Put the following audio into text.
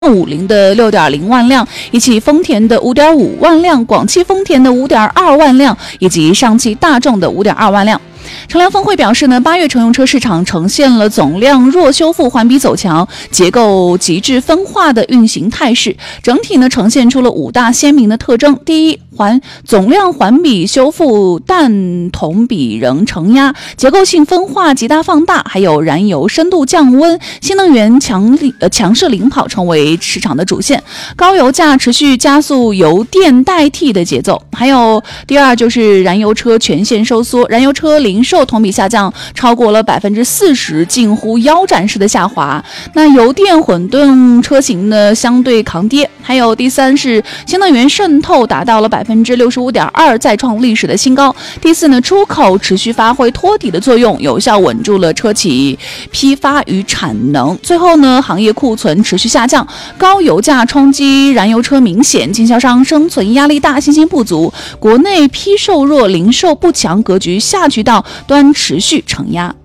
50的6.0万辆，一汽丰田的5.5万辆，广汽丰田的5.2万辆，以及上汽大众的5.2万辆。乘联峰会表示呢，8月乘用车市场呈现了总量弱修复环比走强，结构极致分化的运行态势，整体呢呈现出了5大鲜明的特征。第一，总量环比修复但同比仍承压，结构性分化极大放大，还有燃油深度降温，新能源强势领跑成为市场的主线，高油价持续加速油电代替的节奏。还有第二就是燃油车全线收缩，燃油车零售同比下降超过了40%，近乎腰斩式的下滑。那油电混动车型呢相对抗跌。还有第三是新能源渗透达到了65.2%，再创历史的新高。第四呢，出口持续发挥托底的作用，有效稳住了车企批发与产能。最后呢，行业库存持续下降，高油价冲击燃油车明显，经销商生存压力大，信心不足，国内批售弱，零售不强格局下渠道端持续承压。